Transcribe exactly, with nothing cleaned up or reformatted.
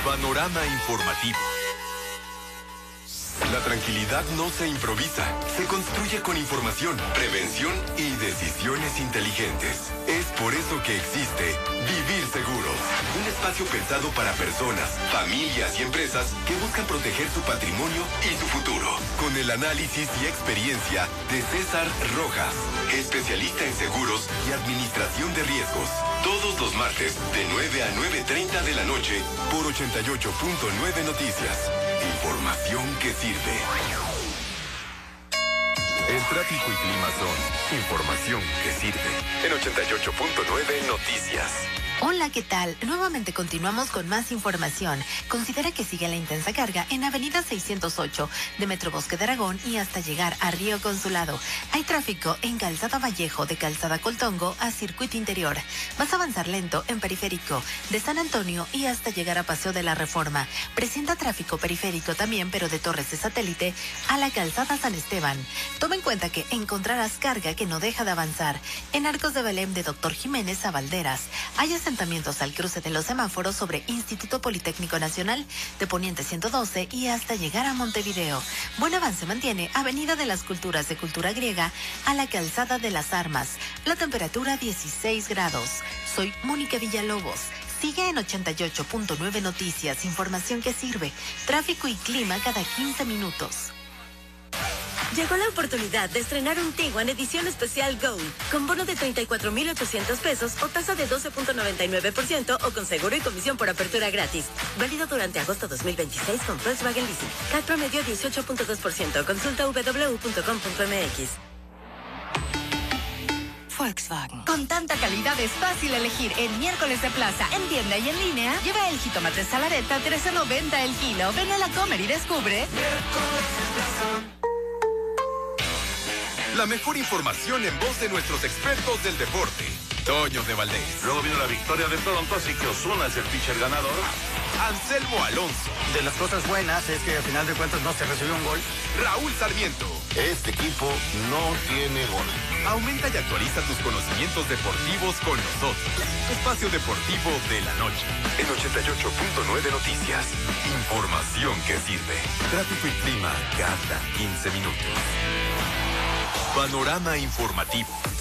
Panorama informativo. La tranquilidad no se improvisa, se construye con información, prevención y decisiones inteligentes. Es por eso que existe Vivir Seguros, un espacio pensado para personas, familias y empresas que buscan proteger su patrimonio y su futuro. Con el análisis y experiencia de César Rojas, especialista en seguros y administración de riesgos. Todos los martes de nueve a nueve treinta de la noche por ochenta y ocho punto nueve Noticias. Información que sirve. El tráfico y clima son información que sirve. En ochenta y ocho punto nueve Noticias. Hola, ¿qué tal? Nuevamente continuamos con más información. Considera que sigue la intensa carga en Avenida seiscientos ocho de Metro Bosque de Aragón y hasta llegar a Río Consulado. Hay tráfico en Calzada Vallejo de Calzada Coltongo a Circuito Interior. Vas a avanzar lento en Periférico de San Antonio y hasta llegar a Paseo de la Reforma. Presenta tráfico periférico también, pero de Torres de Satélite a la Calzada San Esteban. Toma en cuenta que encontrarás carga que no deja de avanzar en Arcos de Belém de Doctor Jiménez a Valderas. Hay asentamientos al cruce de los semáforos sobre Instituto Politécnico Nacional de Poniente ciento doce y hasta llegar a Montevideo. Buen avance mantiene Avenida de las Culturas de Cultura Griega a la Calzada de las Armas. La temperatura dieciséis grados. Soy Mónica Villalobos. Sigue en ochenta y ocho punto nueve Noticias, información que sirve. Tráfico y clima cada quince minutos. Llegó la oportunidad de estrenar un Tiguan edición especial Go, con bono de treinta y cuatro mil ochocientos pesos o tasa de doce punto noventa y nueve por ciento o con seguro y comisión por apertura gratis. Válido durante agosto dos mil veintiséis con Volkswagen Leasing. C A T promedio dieciocho punto dos por ciento. Consulta w w w punto com punto m x. Volkswagen. Con tanta calidad es fácil elegir en miércoles de plaza, en tienda y en línea. Lleva el jitomate salareta trece noventa el kilo. Ven a la Comer y descubre. La mejor información en voz de nuestros expertos del deporte. Toño de Valdés. Luego vino la victoria de Toronto, así que Ozuna es el pitcher ganador. Anselmo Alonso. De las cosas buenas es que al final de cuentas no se recibió un gol. Raúl Sarmiento. Este equipo no tiene gol. Aumenta y actualiza tus conocimientos deportivos con nosotros. Espacio Deportivo de la Noche. En ochenta y ocho punto nueve Noticias. Información que sirve. Tráfico y clima cada quince minutos. Panorama informativo.